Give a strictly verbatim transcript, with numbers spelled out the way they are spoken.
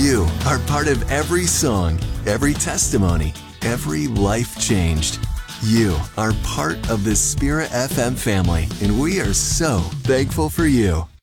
You are part of every song, every testimony, every life changed. You are part of the Spirit F M family, and we are so thankful for you.